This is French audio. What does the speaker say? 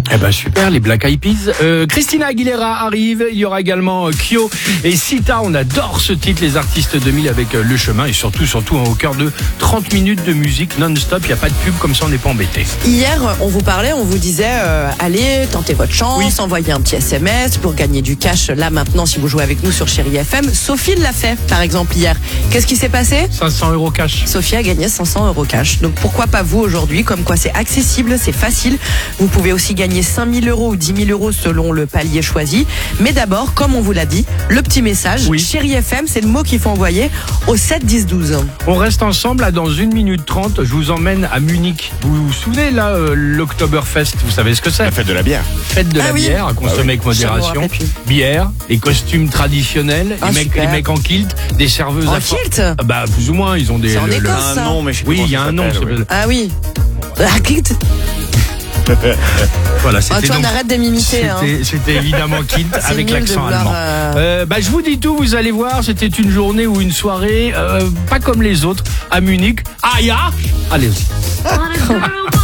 Eh ben super, les Black Eyed Peas. Christina Aguilera arrive, il y aura également Kyo et Sita. On adore ce titre, les artistes 2000 avec Le Chemin et surtout au cœur de 30 minutes de musique non-stop. Il n'y a pas de pub, comme ça on n'est pas embêté. Hier, on vous parlait, on vous disait, allez, tentez votre chance, envoyez un petit SMS pour gagner du cash là maintenant si vous jouez avec nous sur Chérie FM. Sophie l'a fait, par exemple, hier. Qu'est-ce qui s'est passé ? 500 € cash. Sophie a gagné 500 € cash. Donc pourquoi pas vous aujourd'hui ? Comme quoi c'est accessible, c'est facile. Vous pouvez aussi gagner 5 000 € ou 10 000 € selon le palier choisi. Mais d'abord, comme on vous l'a dit, le petit message. Oui. Chérie FM, c'est le mot qu'il faut envoyer au 7 10 12. On reste ensemble là dans 1 minute 30. Je vous emmène à Munich. Vous vous souvenez là, l'Oktoberfest, vous savez ce que c'est ? La fête de la bière. Fête de la bière à consommer avec modération. Bière, les costumes traditionnels, les mecs en kilt, des serveuses En à kilt ? Bah plus ou moins, ils ont des. C'est en Écosse, Un ça. nom, mais je sais Oui, pas il y a un nom. comment ça s'appelle, Ah oui. Ah, kilt. Voilà, Ah, c'était toi, on donc- arrête de m'imiter. Hein. C'était évidemment kilt C'est avec nul de l'accent vouloir, allemand. Je vous dis tout, vous allez voir, c'était une journée ou une soirée pas comme les autres à Munich. Ah ya, allez-y.